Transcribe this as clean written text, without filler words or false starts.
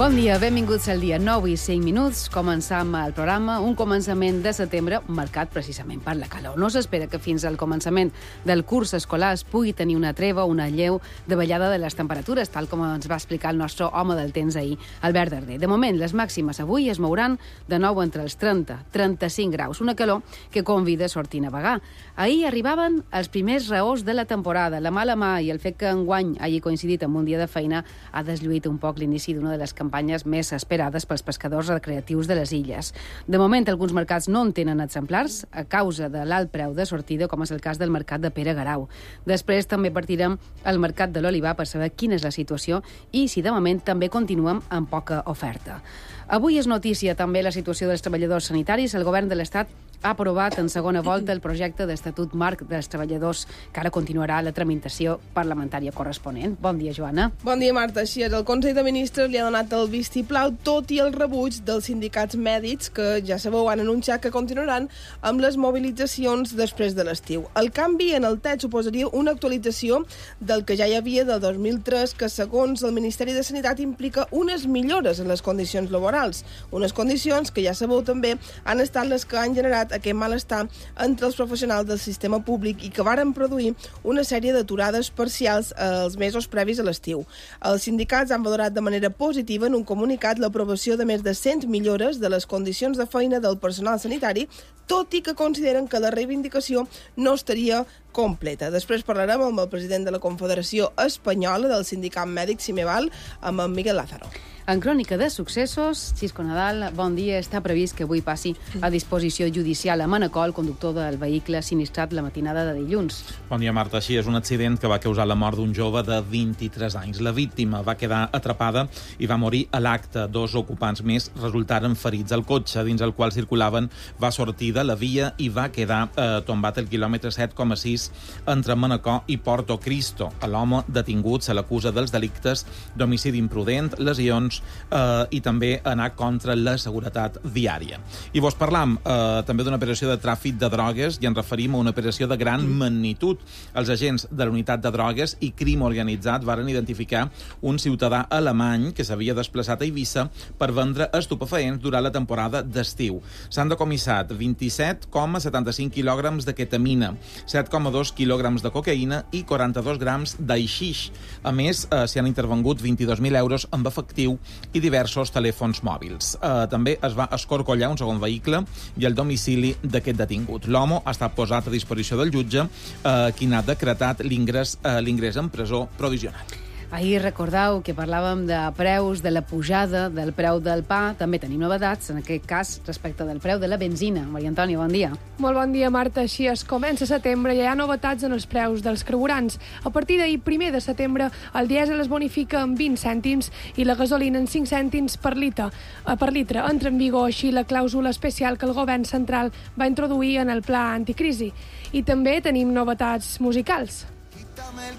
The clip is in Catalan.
Bon dia, benvinguts al dia 9 i 5 minuts. Començam el programa, un començament de setembre marcat precisament per la calor. No s'espera que fins al començament del curs escolar es pugui tenir una treva, una lleu de ballada de les temperatures, tal com ens va explicar el nostre home del temps ahir, Albert Darder. De moment, les màximes avui es mouran de nou entre els 30-35 graus, una calor que convida a sortir a navegar. Ahir arribaven els primers raons de la temporada. La mala mà i el fet que enguany hagi coincidit amb un dia de feina ha deslluït un poc l'inici d'una de les campanyes més esperades pels pescadors recreatius de les illes. De moment, alguns mercats no en tenen exemplars a causa de l'alt preu de sortida, com és el cas del mercat de Pere Garau. Després també partirem al mercat de l'Olivar per saber quina és la situació i si de moment també continuem amb poca oferta. Avui és notícia també la situació dels treballadors sanitaris. El govern de l'Estat ha aprovat en segona volta el projecte d'Estatut Marc dels Treballadors, que ara continuarà la tramitació parlamentària corresponent. Bon dia, Joana. Bon dia, Marta. Així és, el Consell de Ministres li ha donat el vistiplau, tot i el rebuig dels sindicats mèdics, que ja sabeu, han anunciat que continuaran amb les mobilitzacions després de l'estiu. El canvi en el text suposaria una actualització del que ja hi havia del 2003, que segons el Ministeri de Sanitat implica unes millores en les condicions laborals. Unes condicions que ja sabeu també han estat les que han generat aquest malestar entre els professionals del sistema públic i que varen produir una sèrie d'aturades parcials els mesos previs a l'estiu. Els sindicats han valorat de manera positiva en un comunicat l'aprovació de més de 100 millores de les condicions de feina del personal sanitari, tot i que consideren que la reivindicació no estaria completa. Després parlarem amb el president de la Confederació Espanyola del Sindicat Mèdic Cimeval, amb en Miguel Lázaro. En crònica de successos, Xisco Nadal, bon dia. Està previst que avui passi a disposició judicial a Manacor el conductor del vehicle sinistrat la matinada de dilluns. Bon dia, Marta. Així és un accident que va causar la mort d'un jove de 23 anys. La víctima va quedar atrapada i va morir a l'acte. Dos ocupants més resultaren ferits. El cotxe dins el qual circulaven va sortir de la via i va quedar tombat al quilòmetre 7,6 entre Manacor i Porto Cristo. A l'home detingut se l'acusa dels delictes d'homicidi imprudent, lesions i també anar contra la seguretat viària. I vos parlam també d'una operació de tràfic de drogues i ens referim a una operació de gran magnitud. Els agents de la unitat de drogues i crim organitzat varen identificar un ciutadà alemany que s'havia desplaçat a Eivissa per vendre estupefaents durant la temporada d'estiu. S'han decomissat 27,75 quilògrams de ketamina, 7,2 quilògrams de cocaïna i 42 grams d'aixix. A més, s'hi han intervengut 22.000 euros en efectiu i diversos telèfons mòbils. També es va escorcollar un segon vehicle i el domicili d'aquest detingut. L'home ha estat posat a disposició del jutge, qui n'ha decretat l'ingrés en presó provisional. Ahir recordeu que parlàvem de preus, de la pujada del preu del pa. També tenim novetats, en aquest cas, respecte del preu de la benzina. Maria Antònia, bon dia. Molt bon dia, Marta. Així es comença setembre i hi ha novetats en els preus dels carburants. A partir d'ahir, 1 de setembre, el dièsel es bonifica en 20 cèntims i la gasolina en 5 cèntims per litre. Entra en vigor així la clàusula especial que el govern central va introduir en el pla anticrisi. I també tenim novetats musicals. Quítame el